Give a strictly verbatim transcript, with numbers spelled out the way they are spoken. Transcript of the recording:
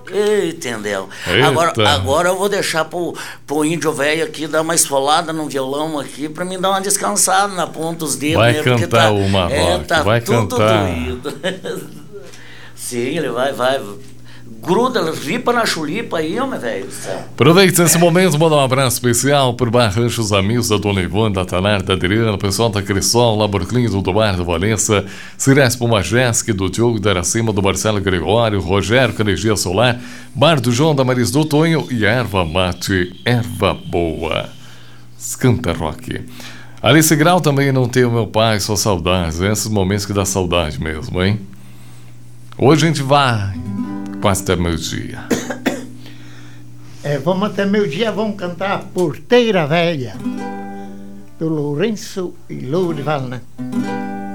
Entendeu? Eita. Agora, agora eu vou deixar pro, pro índio velho aqui dar uma esfolada no violão aqui pra mim dar uma descansada na ponta dos dedos. Vai né? cantar tá, uma é, rock, tá vai tudo cantar. doído. Sim, ele vai, vai. Gruda, ripa na chulipa aí, homem, velho. Aproveita esse momento, manda um abraço especial pro Bar Ranchos Amigos da Dona Ivone, da Tanar, da Adriana, o pessoal da Cressol, Laborclins, do Bar do Valença, Cirespo Majestic, do Diogo da Iracema, do Marcelo Gregório, Rogério, com Energia Solar, Bar do João, da Maris do Tonho e Erva Mate, Erva Boa. Canta Rock. Alice Grau também não tem o meu pai, só saudades. É esses momentos que dá saudade mesmo, hein? Hoje a gente vai quase até meio-dia. É, vamos até meio-dia, vamos cantar Porteira Velha, do Lourenço e Lourival, né?